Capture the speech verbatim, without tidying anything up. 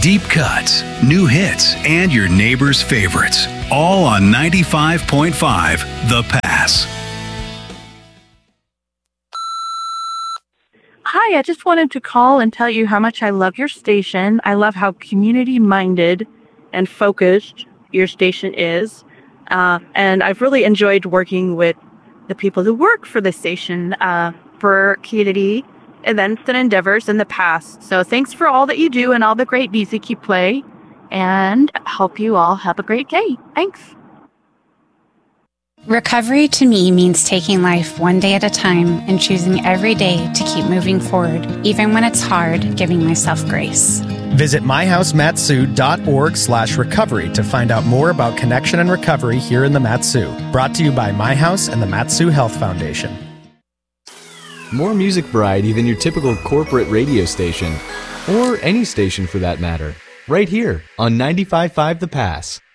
Deep cuts, new hits, and your neighbor's favorites. All on ninety-five point five The Pass. Hi, I just wanted to call and tell you how much I love your station. I love how community-minded and focused your station is. Uh, and I've really enjoyed working with the people who work for the station uh, for community events and endeavors in the past. So thanks for all that you do and all the great music you play. And hope you all have a great day. Thanks. Recovery to me means taking life one day at a time and choosing every day to keep moving forward, even when it's hard, giving myself grace. Visit myhousematsu.org slash recovery to find out more about connection and recovery here in the Matsu. Brought to you by My House and the Matsu Health Foundation. More music variety than your typical corporate radio station, or any station for that matter, right here on ninety-five point five The Pass.